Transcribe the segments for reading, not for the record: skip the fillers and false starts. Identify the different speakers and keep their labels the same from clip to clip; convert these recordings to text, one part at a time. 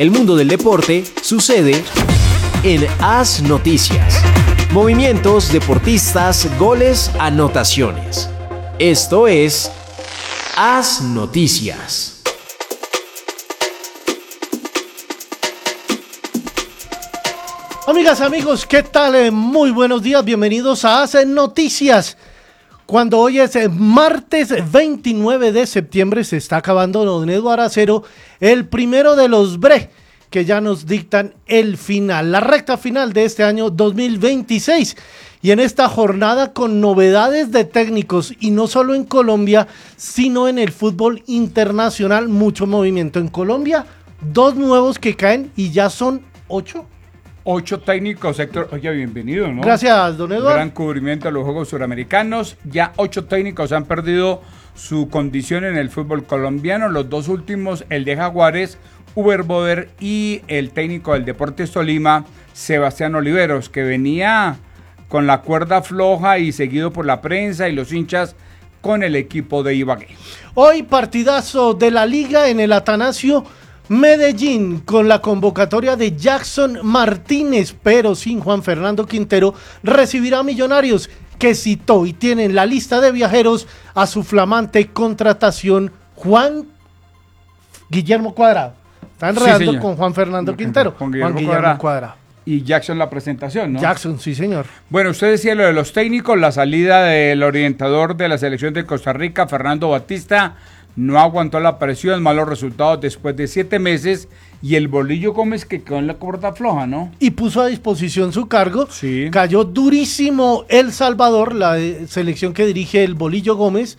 Speaker 1: El mundo del deporte sucede en AS Noticias. Movimientos, deportistas, goles, anotaciones. Esto es AS Noticias.
Speaker 2: Amigas, amigos, ¿qué tal? Muy buenos días, bienvenidos a AS Noticias. Cuando hoy es martes 29 de septiembre, se está acabando, don Eduardo Acero, el primero de los BRE, que ya nos dictan el final, la recta final de este año 2026. Y en esta jornada con novedades de técnicos, y no solo en Colombia, sino en el fútbol internacional, mucho movimiento. En Colombia, 2 nuevos que caen y ya son 8.
Speaker 3: 8 técnicos, Héctor. Oye, bienvenido, ¿no?
Speaker 2: Gracias, don Eduardo.
Speaker 3: Gran cubrimiento de los Juegos Suramericanos. Ya 8 técnicos han perdido su condición en el fútbol colombiano. Los 2 últimos, el de Jaguares, Uber Boder, y el técnico del Deportes Tolima, Sebastián Oliveros, que venía con la cuerda floja y seguido por la prensa y los hinchas con el equipo de Ibagué.
Speaker 2: Hoy partidazo de la Liga en el Atanasio. Medellín con la convocatoria de Jackson Martínez, pero sin Juan Fernando Quintero, recibirá a Millonarios, que citó y tiene en la lista de viajeros a su flamante contratación Juan Guillermo Cuadrado. Está enredando con Juan Fernando Quintero.
Speaker 3: Con Guillermo Cuadrado. Y Jackson la presentación, ¿no?
Speaker 2: Jackson, sí señor.
Speaker 3: Bueno, usted decía lo de los técnicos, la salida del orientador de la selección de Costa Rica, Fernando Batista, no aguantó la presión, malos resultados después de 7 meses, y el Bolillo Gómez que quedó en la cuerda floja, ¿no?
Speaker 2: Y puso a disposición su cargo.
Speaker 3: Sí.
Speaker 2: Cayó durísimo El Salvador, la selección que dirige el Bolillo Gómez,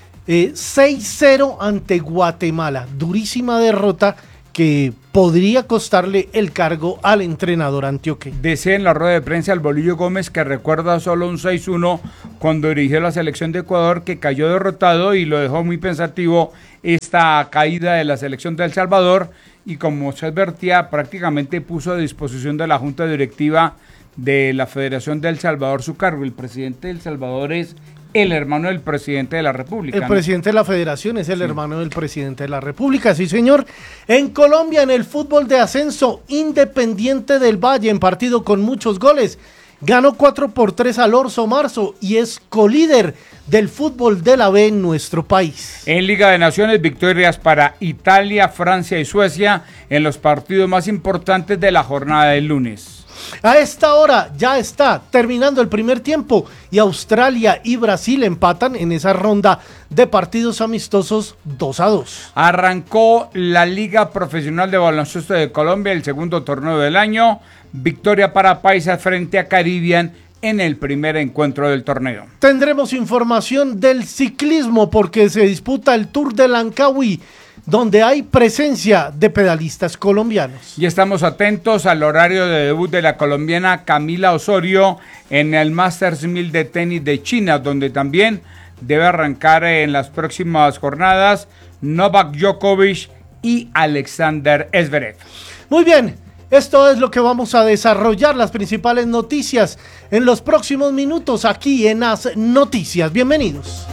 Speaker 2: 6-0 ante Guatemala. Durísima derrota que podría costarle el cargo al entrenador antioqueño.
Speaker 3: Decía en la rueda de prensa el Bolillo Gómez que recuerda solo un 6-1 cuando dirigió la selección de Ecuador, que cayó derrotado y lo dejó muy pensativo esta caída de la selección de El Salvador, y como se advertía, prácticamente puso a disposición de la junta directiva de la Federación de El Salvador su cargo. El presidente de El Salvador es el hermano del presidente de la República.
Speaker 2: El presidente de la Federación es el hermano del presidente de la República, sí señor. En Colombia, en el fútbol de ascenso, Independiente del Valle, en partido con muchos goles, ganó 4-3 al Orso Marzo y es colíder del fútbol de la B en nuestro país.
Speaker 3: En Liga de Naciones, victorias para Italia, Francia y Suecia en los partidos más importantes de la jornada del lunes.
Speaker 2: A esta hora ya está terminando el primer tiempo y Australia y Brasil empatan en esa ronda de partidos amistosos 2-2.
Speaker 3: Arrancó la Liga Profesional de Baloncesto de Colombia, el segundo torneo del año. Victoria para Paisas frente a Caribbean en el primer encuentro del torneo.
Speaker 2: Tendremos información del ciclismo porque se disputa el Tour de Lancawi, donde hay presencia de pedalistas colombianos.
Speaker 3: Y estamos atentos al horario de debut de la colombiana Camila Osorio en el Masters 1000 de tenis de China, donde también debe arrancar en las próximas jornadas Novak Djokovic y Alexander Zverev.
Speaker 2: Muy bien, esto es lo que vamos a desarrollar, las principales noticias en los próximos minutos aquí en AS Noticias. Bienvenidos.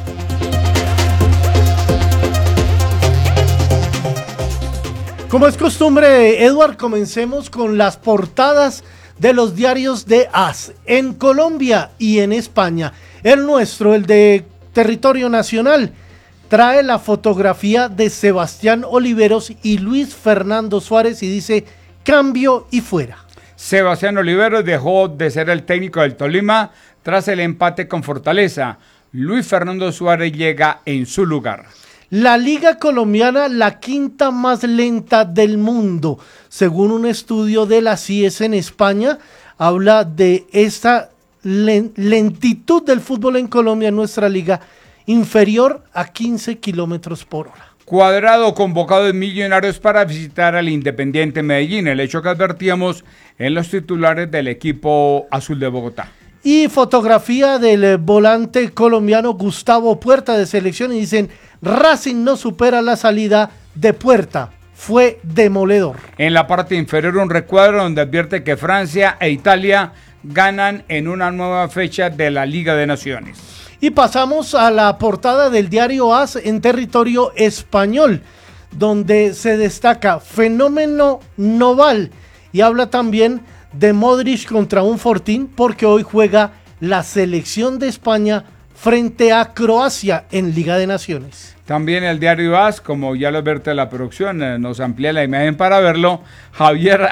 Speaker 2: Como es costumbre, Edward, comencemos con las portadas de los diarios de AS en Colombia y en España. El nuestro, el de Territorio Nacional, trae la fotografía de Sebastián Oliveros y Luis Fernando Suárez y dice: cambio y fuera.
Speaker 3: Sebastián Oliveros dejó de ser el técnico del Tolima tras el empate con Fortaleza. Luis Fernando Suárez llega en su lugar.
Speaker 2: La Liga Colombiana, la quinta más lenta del mundo. Según un estudio de la CIES en España, habla de esta lentitud del fútbol en Colombia, en nuestra liga, inferior a 15 kilómetros por hora.
Speaker 3: Cuadrado convocado en Millonarios para visitar al Independiente Medellín, el hecho que advertíamos en los titulares del equipo azul de Bogotá.
Speaker 2: Y fotografía del volante colombiano Gustavo Puerta de selección y dicen: Racing no supera la salida de Puerta, fue demoledor.
Speaker 3: En la parte inferior un recuadro donde advierte que Francia e Italia ganan en una nueva fecha de la Liga de Naciones.
Speaker 2: Y pasamos a la portada del diario AS en territorio español. donde se destaca fenómeno Noval y habla también de Modric contra un Fortín porque hoy juega la selección de España frente a Croacia en Liga de Naciones.
Speaker 3: También el diario AS, como ya lo advierte la producción, nos amplía la imagen para verlo. Javier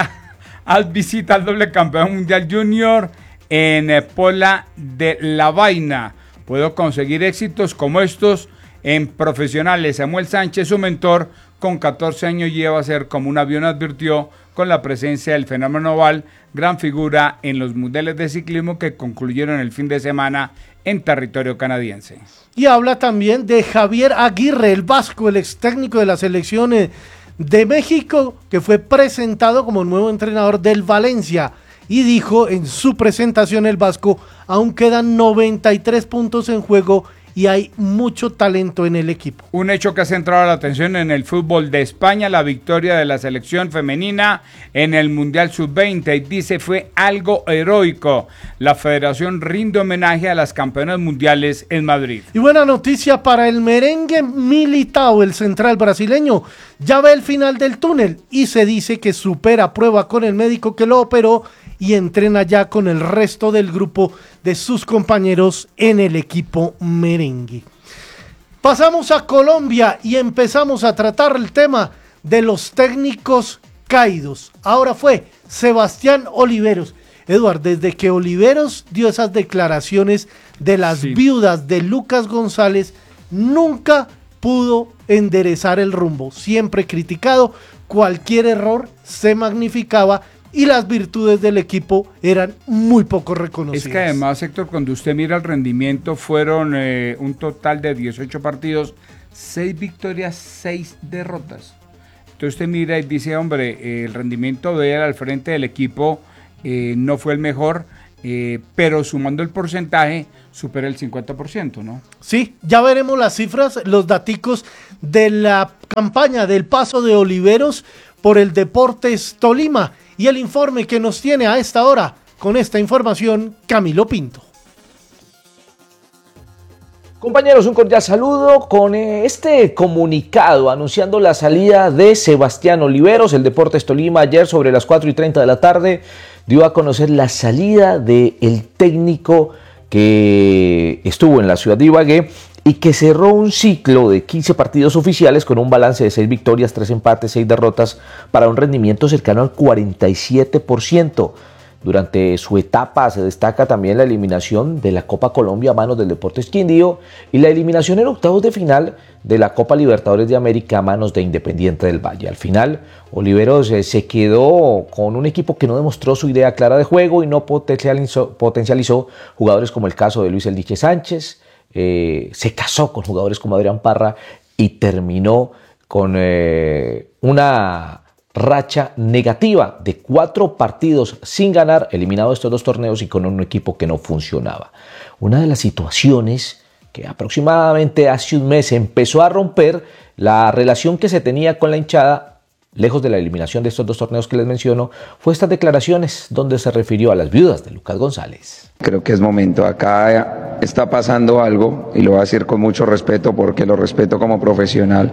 Speaker 3: AS visita al doble campeón mundial junior en Pola de la Vaina. Puedo conseguir éxitos como estos en profesionales. Samuel Sánchez, su mentor, con 14 años lleva a ser como un avión, advirtió, con la presencia del fenómeno Noval, gran figura en los mundiales de ciclismo que concluyeron el fin de semana en territorio canadiense.
Speaker 2: Y habla también de Javier Aguirre, el vasco, el ex técnico de la selección de México, que fue presentado como nuevo entrenador del Valencia. Y dijo en su presentación el vasco, aún quedan 93 puntos en juego y hay mucho talento en el equipo.
Speaker 3: Un hecho que ha centrado la atención en el fútbol de España, la victoria de la selección femenina en el Mundial Sub-20, y dice fue algo heroico. La federación rinde homenaje a las campeonas mundiales en Madrid.
Speaker 2: Y buena noticia para el merengue Militao, el central brasileño, ya ve el final del túnel y se dice que supera prueba con el médico que lo operó y entrena ya con el resto del grupo de sus compañeros en el equipo merengue. Pasamos a Colombia y empezamos a tratar el tema de los técnicos caídos. Ahora fue Sebastián Oliveros. Eduard, desde que Oliveros dio esas declaraciones de las viudas de Lucas González, nunca pudo enderezar el rumbo. Siempre criticado, cualquier error se magnificaba y las virtudes del equipo eran muy poco reconocidas.
Speaker 3: Es que además, Héctor, cuando usted mira el rendimiento, fueron un total de 18 partidos, 6 victorias, 6 derrotas. Entonces usted mira y dice, hombre, el rendimiento de él al frente del equipo no fue el mejor, pero sumando el porcentaje, supera el 50%, ¿no?
Speaker 2: Sí, ya veremos las cifras, los daticos de la campaña del paso de Oliveros por el Deportes Tolima. Y el informe que nos tiene a esta hora, con esta información, Camilo Pinto.
Speaker 4: Compañeros, un cordial saludo con este comunicado anunciando la salida de Sebastián Oliveros. El Deportes Tolima ayer sobre las 4:30 de la tarde dio a conocer la salida del técnico que estuvo en la ciudad de Ibagué y que cerró un ciclo de 15 partidos oficiales con un balance de 6 victorias, 3 empates, 6 derrotas para un rendimiento cercano al 47%. Durante su etapa se destaca también la eliminación de la Copa Colombia a manos del Deportes Quindío y la eliminación en octavos de final de la Copa Libertadores de América a manos de Independiente del Valle. Al final, Oliveros se quedó con un equipo que no demostró su idea clara de juego y no potencializó jugadores como el caso de Luis Eldiche Sánchez. Se casó con jugadores como Adrián Parra y terminó con una racha negativa de 4 partidos sin ganar, eliminado estos 2 torneos y con un equipo que no funcionaba. Una de las situaciones que aproximadamente hace un mes empezó a romper la relación que se tenía con la hinchada, lejos de la eliminación de estos 2 torneos que les menciono, fue estas declaraciones donde se refirió a las viudas de Lucas González.
Speaker 5: Creo que es momento, acá está pasando algo y lo voy a decir con mucho respeto porque lo respeto como profesional,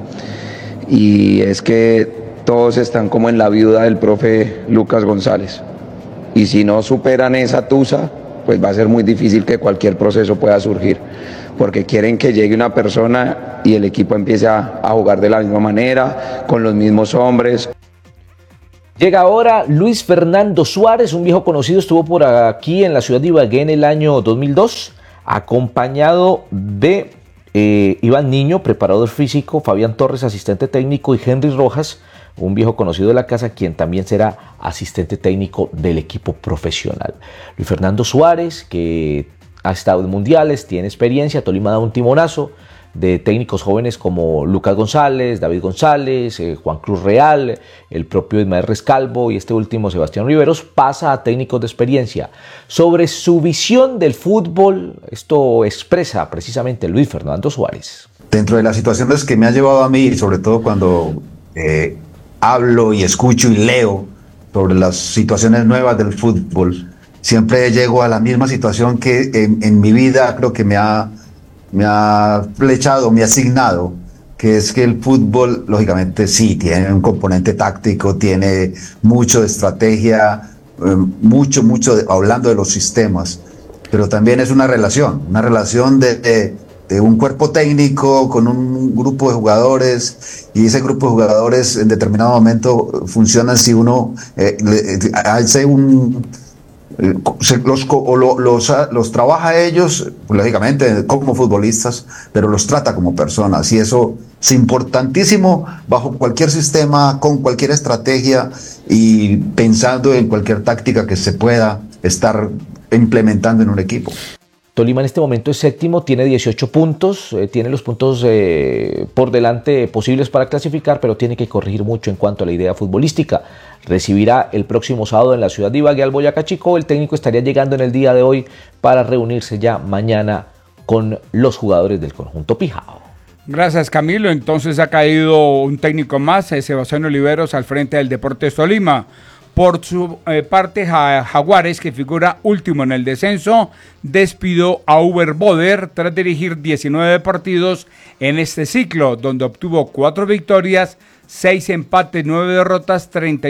Speaker 5: y es que todos están como en la viuda del profe Lucas González, y si no superan esa tusa, pues va a ser muy difícil que cualquier proceso pueda surgir, porque quieren que llegue una persona y el equipo empiece a jugar de la misma manera, con los mismos hombres.
Speaker 4: Llega ahora Luis Fernando Suárez, un viejo conocido, estuvo por aquí en la ciudad de Ibagué en el año 2002, acompañado de Iván Niño, preparador físico, Fabián Torres, asistente técnico, y Henry Rojas, un viejo conocido de la casa, quien también será asistente técnico del equipo profesional. Luis Fernando Suárez, que ha estado en mundiales, tiene experiencia. Tolima da un timonazo de técnicos jóvenes como Lucas González, David González, Juan Cruz Real, el propio Ismael Rescalvo y este último Sebastián Oliveros, pasa a técnicos de experiencia. Sobre su visión del fútbol, esto expresa precisamente Luis Fernando Suárez.
Speaker 6: Dentro de las situaciones que me ha llevado a mí, sobre todo cuando hablo y escucho y leo sobre las situaciones nuevas del fútbol, siempre llego a la misma situación que en mi vida creo que me ha flechado, me ha asignado que es que el fútbol, lógicamente, sí, tiene un componente táctico, tiene mucho de estrategia, hablando de los sistemas, pero también es una relación de un cuerpo técnico con un grupo de jugadores, y ese grupo de jugadores en determinado momento funcionan si uno hace los trabaja a ellos, pues, lógicamente como futbolistas, pero los trata como personas, y eso es importantísimo bajo cualquier sistema, con cualquier estrategia y pensando en cualquier táctica que se pueda estar implementando en un equipo.
Speaker 4: Tolima en este momento es séptimo, tiene 18 puntos, tiene los puntos por delante posibles para clasificar, pero tiene que corregir mucho en cuanto a la idea futbolística. Recibirá el próximo sábado en la ciudad de Ibagué al Boyacá Chico. El técnico estaría llegando en el día de hoy para reunirse ya mañana con los jugadores del conjunto Pijao.
Speaker 3: Gracias, Camilo. Entonces ha caído un técnico más, Sebastián Oliveros, al frente del Deportes Tolima. Por su parte, Jaguares, que figura último en el descenso, despidió a Uber Boder tras dirigir 19 partidos en este ciclo, donde obtuvo 4 victorias, 6 empates, 9 derrotas,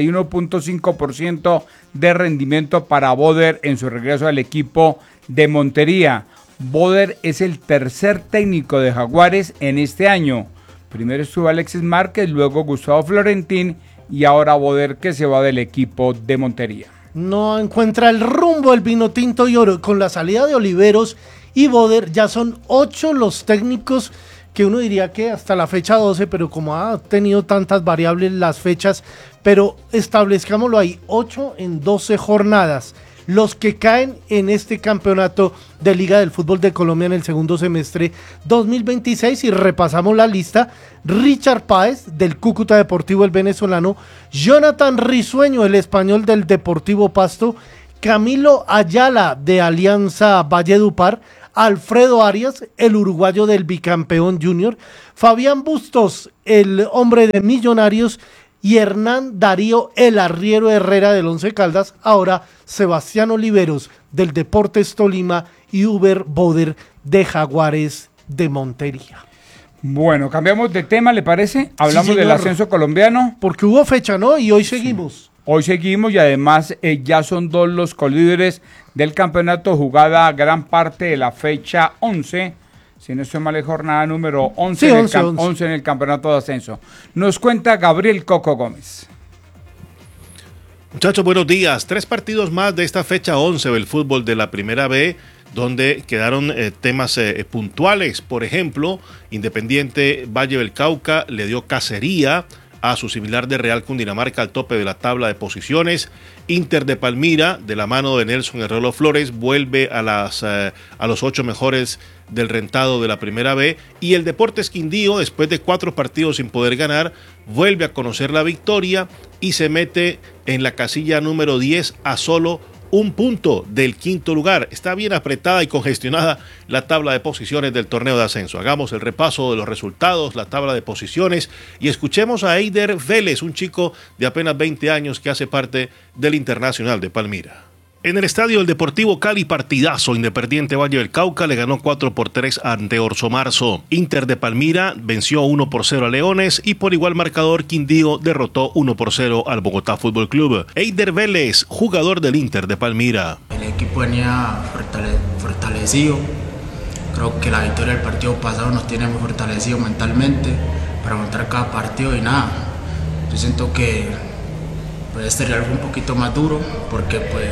Speaker 3: 31.5% de rendimiento para Boder en su regreso al equipo de Montería. Boder es el tercer técnico de Jaguares en este año. Primero estuvo Alexis Márquez, luego Gustavo Florentín, y ahora Boder, que se va del equipo de Montería.
Speaker 2: No encuentra el rumbo el vino tinto y oro. Con la salida de Oliveros y Boder ya son 8 los técnicos, que uno diría que hasta la fecha 12, pero como ha tenido tantas variables las fechas, pero establezcámoslo ahí, 8 en 12 jornadas. Los que caen en este campeonato de Liga del Fútbol de Colombia en el segundo semestre 2026, y repasamos la lista: Richard Páez del Cúcuta Deportivo, el venezolano; Jonathan Risueño, el español del Deportivo Pasto; Camilo Ayala de Alianza Valledupar; Alfredo Arias, el uruguayo del bicampeón Junior; Fabián Bustos, el hombre de Millonarios; y Hernán Darío, el arriero Herrera del Once Caldas. Ahora Sebastián Oliveros del Deportes Tolima y Uber Boder de Jaguares de Montería.
Speaker 3: Bueno, cambiamos de tema, ¿le parece? Hablamos
Speaker 2: Sí,
Speaker 3: del ascenso colombiano.
Speaker 2: Porque hubo fecha, ¿no? Y hoy seguimos.
Speaker 3: Sí. Hoy seguimos, y además ya son 2 los colíderes del campeonato, jugada gran parte de la fecha 11. Si no estoy mal, es jornada número 11,
Speaker 2: sí,
Speaker 3: 11 en el campeonato de ascenso. Nos cuenta Gabriel Coco Gómez.
Speaker 7: Muchachos, buenos días. 3 partidos más de esta fecha 11 del fútbol de la Primera B, donde quedaron temas puntuales. Por ejemplo, Independiente Valle del Cauca le dio cacería a su similar de Real Cundinamarca al tope de la tabla de posiciones. Inter de Palmira, de la mano de Nelson Herrero Flores, vuelve a los 8 mejores del rentado de la Primera B, y el Deportes Quindío, después de 4 partidos sin poder ganar, vuelve a conocer la victoria y se mete en la casilla número 10 a solo 1 punto del 5º lugar. Está bien apretada y congestionada la tabla de posiciones del torneo de ascenso. Hagamos el repaso de los resultados, la tabla de posiciones, y escuchemos a Eider Vélez, un chico de apenas 20 años que hace parte del Internacional de Palmira. En el estadio del Deportivo Cali, partidazo. Independiente Valle del Cauca le ganó 4-3 ante Orso Marzo. Inter de Palmira venció 1-0 a Leones, y por igual marcador Quindío derrotó 1-0 al Bogotá Fútbol Club. Eider Vélez, jugador del Inter de Palmira.
Speaker 8: El equipo venía fortalecido. Creo que la victoria del partido pasado nos tiene muy fortalecido mentalmente para montar cada partido, y nada, yo siento que este Real fue un poquito más duro porque pues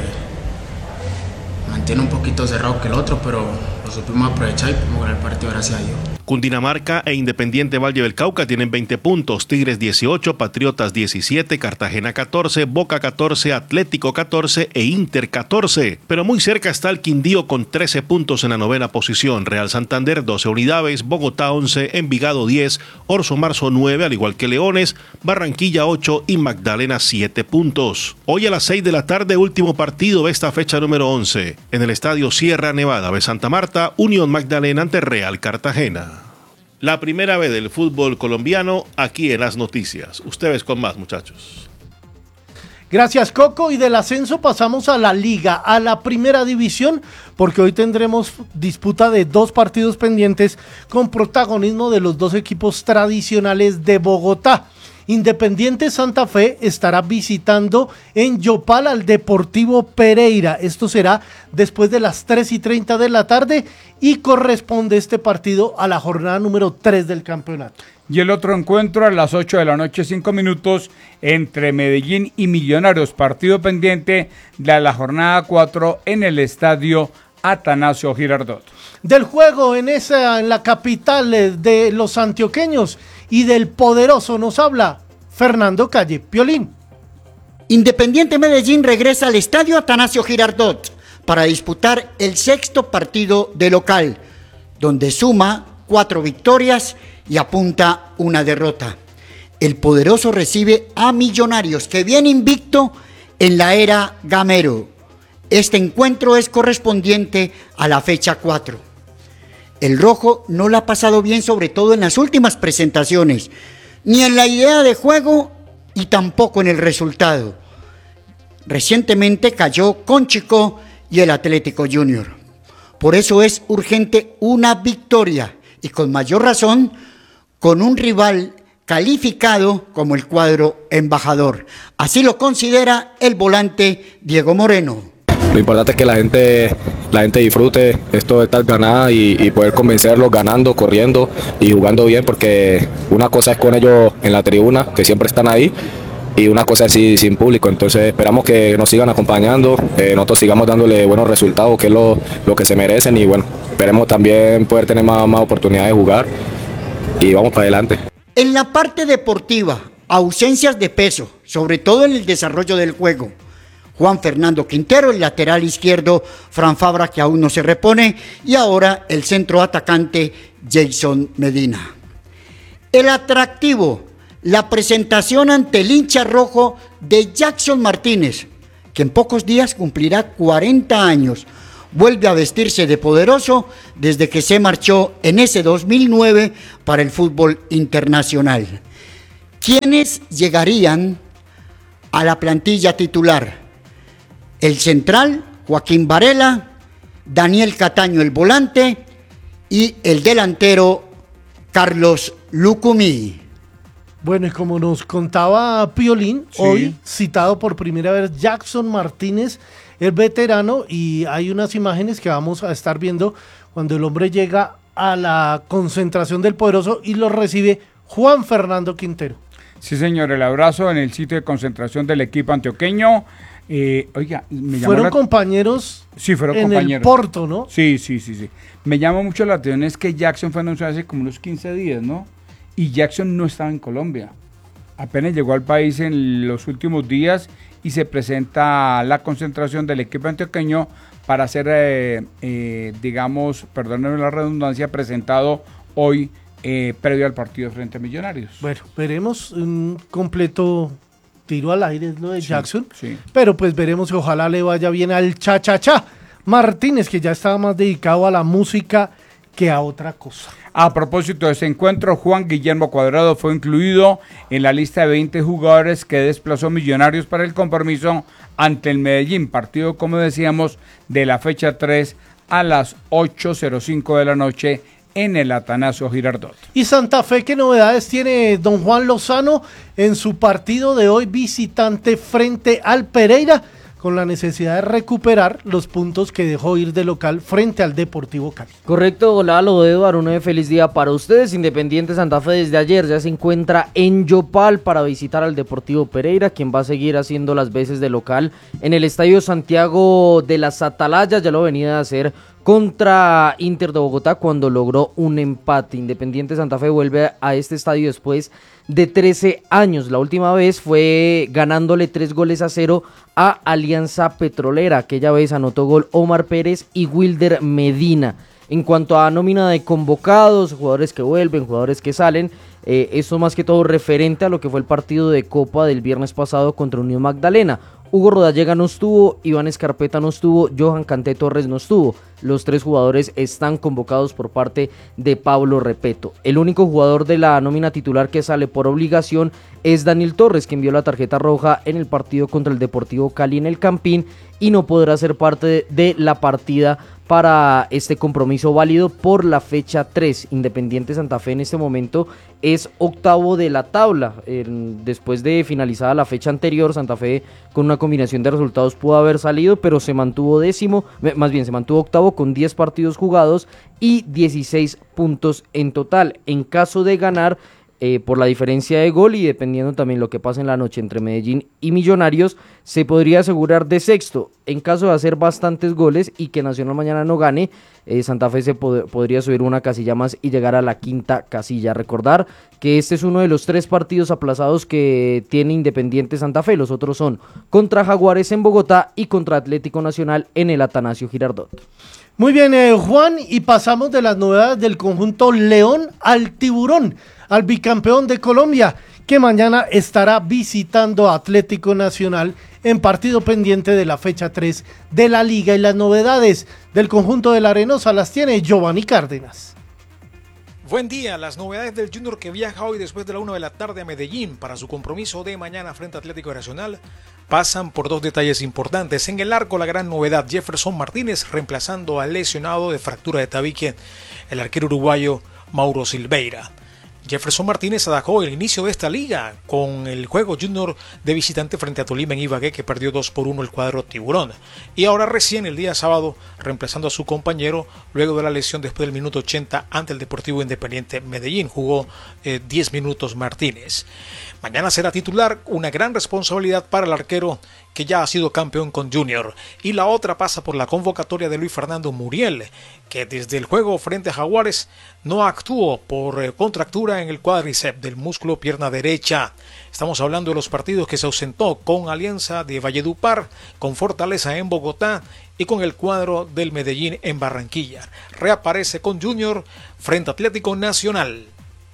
Speaker 8: mantiene un poquito cerrado que el otro, pero lo supimos aprovechar y pudimos ganar el partido, gracias a Dios.
Speaker 7: Cundinamarca e Independiente Valle del Cauca tienen 20 puntos, Tigres 18, Patriotas 17, Cartagena 14, Boca 14, Atlético 14 e Inter 14. Pero muy cerca está el Quindío con 13 puntos en la 9ª posición, Real Santander 12 unidades, Bogotá 11, Envigado 10, Orso Marzo 9, al igual que Leones, Barranquilla 8 y Magdalena 7 puntos. Hoy a las 6 de la tarde, último partido de esta fecha número 11. En el estadio Sierra Nevada de Santa Marta, Unión Magdalena ante Real Cartagena. La Primera vez del fútbol colombiano aquí en Las Noticias. Ustedes con más, muchachos.
Speaker 2: Gracias, Coco. Y del ascenso pasamos a la liga, a la primera división, porque hoy tendremos disputa de 2 partidos pendientes con protagonismo de los 2 equipos tradicionales de Bogotá. Independiente Santa Fe estará visitando en Yopal al Deportivo Pereira. Esto será después de las 3:30 de la tarde y corresponde este partido a la jornada número 3 del campeonato.
Speaker 3: Y el otro encuentro a las 8 de la noche, 5 minutos, entre Medellín y Millonarios, partido pendiente de la jornada 4 en el estadio Atanasio Girardot.
Speaker 2: Del juego en la capital de los antioqueños y del poderoso nos habla Fernando Calle Piolín.
Speaker 9: Independiente Medellín regresa al estadio Atanasio Girardot para disputar el 6º partido de local, donde suma 4 victorias y apunta una derrota. El poderoso recibe a Millonarios, que viene invicto en la era Gamero. Este encuentro es correspondiente a la fecha 4. El rojo no la ha pasado bien, sobre todo en las últimas presentaciones, ni en la idea de juego y tampoco en el resultado. Recientemente cayó con Chico y el Atlético Junior. Por eso es urgente una victoria y con mayor razón con un rival calificado como el cuadro embajador. Así lo considera el volante Diego Moreno.
Speaker 10: Lo importante es que la gente disfrute esto de estar ganada y poder convencerlos ganando, corriendo y jugando bien, porque una cosa es con ellos en la tribuna, que siempre están ahí, y una cosa es sin público. Entonces esperamos que nos sigan acompañando, nosotros sigamos dándole buenos resultados, que es lo que se merecen, y bueno, esperemos también poder tener más oportunidades de jugar y vamos para adelante.
Speaker 9: En la parte deportiva, ausencias de peso, sobre todo en el desarrollo del juego. Juan Fernando Quintero, el lateral izquierdo, Fran Fabra, que aún no se repone, y ahora el centro atacante Jason Medina. El atractivo, la presentación ante el hincha rojo de Jackson Martínez, que en pocos días cumplirá 40 años. Vuelve a vestirse de poderoso desde que se marchó en ese 2009 para el fútbol internacional. ¿Quiénes llegarían a la plantilla titular? El central, Joaquín Varela, Daniel Cataño, el volante, y el delantero, Carlos Lucumí.
Speaker 2: Bueno, y como nos contaba Piolín, sí, hoy citado por primera vez Jackson Martínez, el veterano, y hay unas imágenes que vamos a estar viendo cuando el hombre llega a la concentración del poderoso y lo recibe Juan Fernando Quintero.
Speaker 3: Sí, señor, el abrazo en el sitio de concentración del equipo antioqueño. Oiga,
Speaker 2: fueron compañeros,
Speaker 3: sí, fueron
Speaker 2: en
Speaker 3: compañeros.
Speaker 2: El Porto, ¿no?
Speaker 3: Sí. Me llama mucho la atención es que Jackson fue anunciado hace como unos 15 días, ¿no? Y Jackson no estaba en Colombia. Apenas llegó al país en los últimos días y se presenta la concentración del equipo antioqueño para ser, digamos, perdónenme la redundancia, presentado hoy previo al partido frente a Millonarios.
Speaker 2: Bueno, veremos un completo tiro al aire, es lo de Jackson,
Speaker 3: sí.
Speaker 2: Pero pues veremos y ojalá le vaya bien al cha-cha-cha Martínez, que ya estaba más dedicado a la música que a otra cosa.
Speaker 3: A propósito de ese encuentro, Juan Guillermo Cuadrado fue incluido en la lista de 20 jugadores que desplazó Millonarios para el compromiso ante el Medellín, partido, como decíamos, de la fecha 3 a las 8:05 de la noche en el Atanasio Girardot.
Speaker 2: ¿Y Santa Fe qué novedades tiene don Juan Lozano en su partido de hoy visitante frente al Pereira, con la necesidad de recuperar los puntos que dejó ir de local frente al Deportivo Cali?
Speaker 11: Correcto, hola, lo de Eduardo, un feliz día para ustedes. Independiente Santa Fe desde ayer ya se encuentra en Yopal para visitar al Deportivo Pereira, quien va a seguir haciendo las veces de local en el Estadio Santiago de las Atalayas. Ya lo venía a hacer contra Inter de Bogotá cuando logró un empate. Independiente Santa Fe vuelve a este estadio después de 13 años. La última vez fue ganándole 3-0 a Alianza Petrolera. Aquella vez anotó gol Omar Pérez y Wilder Medina. En cuanto a nómina de convocados, jugadores que vuelven, jugadores que salen, esto más que todo referente a lo que fue el partido de Copa del viernes pasado contra Unión Magdalena. Hugo Rodallega no estuvo, Iván Escarpeta no estuvo, Johan Canté Torres no estuvo. Los 3 jugadores están convocados por parte de Pablo Repeto. El único jugador de la nómina titular que sale por obligación es Daniel Torres, quien vio la tarjeta roja en el partido contra el Deportivo Cali en el Campín y no podrá ser parte de la partida para este compromiso válido por la fecha 3. Independiente Santa Fe en este momento es octavo de la tabla. Después de finalizada la fecha anterior, Santa Fe con una combinación de resultados pudo haber salido, pero se mantuvo se mantuvo octavo con 10 partidos jugados y 16 puntos en total. En caso de ganar, por la diferencia de gol y dependiendo también lo que pase en la noche entre Medellín y Millonarios, se podría asegurar de sexto. En caso de hacer bastantes goles y que Nacional mañana no gane, Santa Fe se podría subir una casilla más y llegar a la 5ª casilla. Recordar que este es uno de los 3 partidos aplazados que tiene Independiente Santa Fe. Los otros son contra Jaguares en Bogotá y contra Atlético Nacional en el Atanasio Girardot.
Speaker 2: Muy bien, Juan, y pasamos de las novedades del conjunto León al Tiburón, al bicampeón de Colombia, que mañana estará visitando a Atlético Nacional en partido pendiente de la fecha 3 de la Liga. Y las novedades del conjunto de la Arenosa las tiene Giovanni Cárdenas.
Speaker 12: Buen día, las novedades del Junior que viaja hoy después de la 1 de la tarde a Medellín para su compromiso de mañana frente a Atlético Nacional pasan por 2 detalles importantes. En el arco, la gran novedad, Jefferson Martínez reemplazando al lesionado de fractura de tabique, el arquero uruguayo Mauro Silveira. Jefferson Martínez atajó el inicio de esta liga con el juego Junior de visitante frente a Tolima en Ibagué, que perdió 2-1 el cuadro Tiburón. Y ahora recién el día sábado reemplazando a su compañero luego de la lesión después del minuto 80 ante el Deportivo Independiente Medellín. Jugó 10 minutos Martínez. Mañana será titular, una gran responsabilidad para el arquero que ya ha sido campeón con Junior. Y la otra pasa por la convocatoria de Luis Fernando Muriel, que desde el juego frente a Jaguares no actuó por contractura en el cuádriceps del músculo pierna derecha. Estamos hablando de los partidos que se ausentó con Alianza de Valledupar, con Fortaleza en Bogotá y con el cuadro del Medellín en Barranquilla. Reaparece con Junior frente a Atlético Nacional.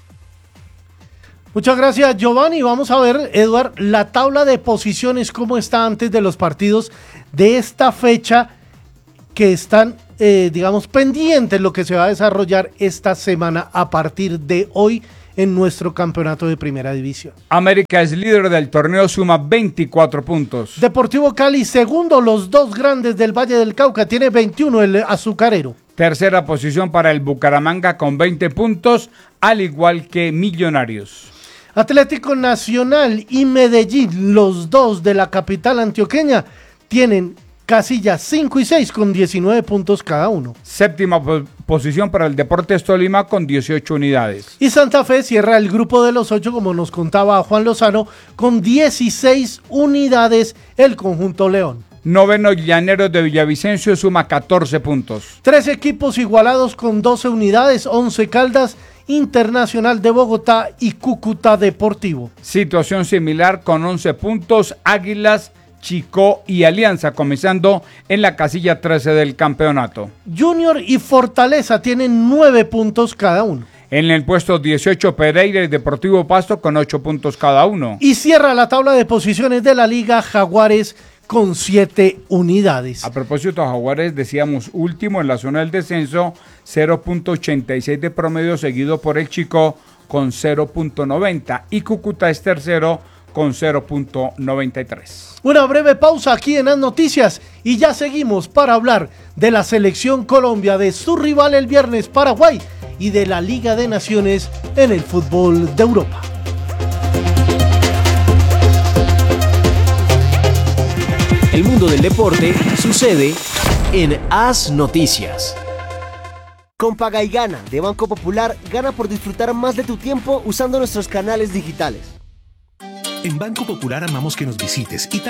Speaker 2: Muchas gracias, Giovanni. Vamos a ver, Eduard, la tabla de posiciones, cómo está antes de los partidos de esta fecha que están, pendientes, lo que se va a desarrollar esta semana a partir de hoy en nuestro campeonato de primera división.
Speaker 3: América es líder del torneo, suma 24 puntos.
Speaker 2: Deportivo Cali, segundo, los 2 grandes del Valle del Cauca, tiene 21 el azucarero.
Speaker 3: Tercera posición para el Bucaramanga con 20 puntos, al igual que Millonarios.
Speaker 2: Atlético Nacional y Medellín, los 2 de la capital antioqueña, tienen casillas 5 y 6 con 19 puntos cada uno.
Speaker 3: Séptima posición para el Deportes Tolima con 18 unidades.
Speaker 2: Y Santa Fe cierra el grupo de los 8, como nos contaba Juan Lozano, con 16 unidades el conjunto León.
Speaker 3: Noveno, Llaneros de Villavicencio, suma 14 puntos.
Speaker 2: 3 equipos igualados con 12 unidades, 11 Caldas, Internacional de Bogotá y Cúcuta Deportivo.
Speaker 3: Situación similar con 11 puntos, Águilas, Chicó y Alianza, comenzando en la casilla 13 del campeonato.
Speaker 2: Junior y Fortaleza tienen 9 puntos cada uno.
Speaker 3: En el puesto 18, Pereira y Deportivo Pasto con 8 puntos cada uno.
Speaker 2: Y cierra la tabla de posiciones de la liga Jaguares con 7 unidades.
Speaker 3: A propósito, Jaguares, decíamos, último en la zona del descenso, 0.86 de promedio, seguido por el Chicó con 0.90 y Cúcuta es tercero con 0.93.
Speaker 2: Una breve pausa aquí en las noticias y ya seguimos para hablar de la selección Colombia, de su rival el viernes Paraguay y de la Liga de Naciones en el fútbol de Europa.
Speaker 1: El mundo del deporte sucede en AS Noticias.
Speaker 13: Con Paga y Gana de Banco Popular, gana por disfrutar más de tu tiempo usando nuestros canales digitales.
Speaker 14: En Banco Popular amamos que nos visites y también